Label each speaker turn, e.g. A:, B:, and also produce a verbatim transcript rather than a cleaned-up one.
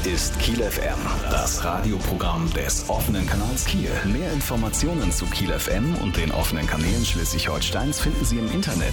A: ist Kiel F M, das Radioprogramm des offenen Kanals Kiel. Mehr Informationen zu Kiel F M und den offenen Kanälen Schleswig-Holsteins finden Sie im Internet